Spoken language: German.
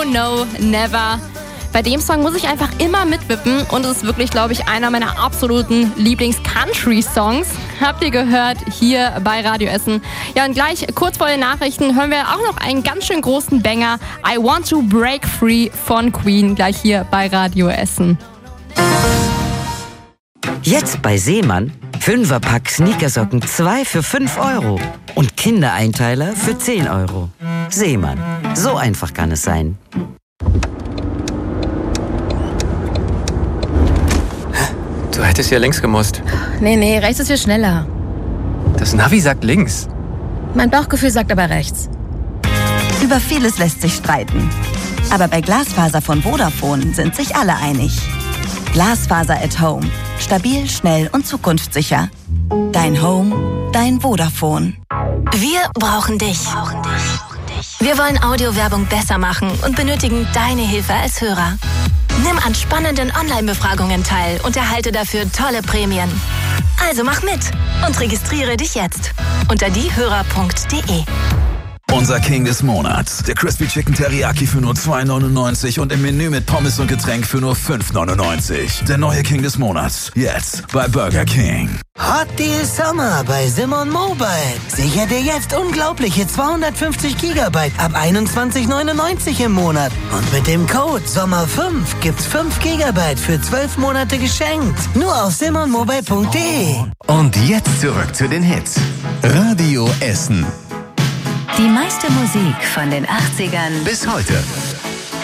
No, never. Bei dem Song muss ich einfach immer mitwippen und es ist wirklich, glaube ich, einer meiner absoluten Lieblings-Country-Songs. Habt ihr gehört, hier bei Radio Essen. Ja, und gleich kurz vor den Nachrichten hören wir auch noch einen ganz schön großen Banger. I Want to Break Free von Queen, gleich hier bei Radio Essen. Jetzt bei Seemann 5er-Pack Sneakersocken 2 für 5 € und Kindereinteiler für 10 €. Seemann, so einfach kann es sein. Du hättest ja links gemusst. Nee, rechts ist viel schneller. Das Navi sagt links. Mein Bauchgefühl sagt aber rechts. Über vieles lässt sich streiten. Aber bei Glasfaser von Vodafone sind sich alle einig. Glasfaser at Home. Stabil, schnell und zukunftssicher. Dein Home, dein Vodafone. Wir brauchen dich. Wir wollen Audiowerbung besser machen und benötigen deine Hilfe als Hörer. Nimm an spannenden Online-Befragungen teil und erhalte dafür tolle Prämien. Also mach mit und registriere dich jetzt unter diehörer.de. Unser King des Monats. Der Crispy Chicken Teriyaki für nur 2,99 und im Menü mit Pommes und Getränk für nur 5,99. Der neue King des Monats. Jetzt bei Burger King. Hot Deal Summer bei Simon Mobile. Sicher dir jetzt unglaubliche 250 GB ab 21,99 im Monat. Und mit dem Code SOMMER5 gibt's 5 GB für 12 Monate geschenkt. Nur auf simonmobile.de. Und jetzt zurück zu den Hits. Radio Essen. Die meiste Musik von den 80ern bis heute.